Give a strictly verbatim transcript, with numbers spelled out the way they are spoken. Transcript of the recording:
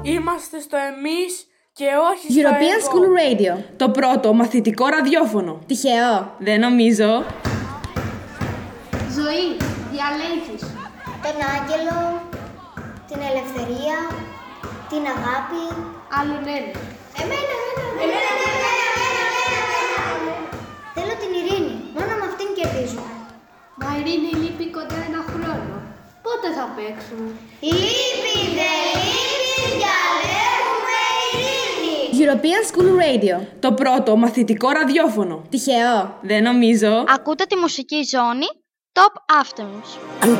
Είμαστε στο εμείς και όχι στο European εγώ. School Radio. Το πρώτο μαθητικό ραδιόφωνο. Τυχαίο. Δεν νομίζω. Ζωή, διαλέγεις. Τον άγγελο, την ελευθερία, την αγάπη. Άλλον ένα. Εμένα, εμένα, εμένα, εμένα. Θέλω την ειρήνη, μόνο με αυτήν κερδίζουμε. Μα η Ειρήνη λείπει κοντά ένα χρόνο. Πότε θα παίξουμε? Λείπει, δεν λείπει, διαλέγουμε ειρήνη. European School Radio. Το πρώτο μαθητικό ραδιόφωνο. Τυχαίο. Δεν νομίζω. Ακούτε τη μουσική ζώνη Top Afternoons.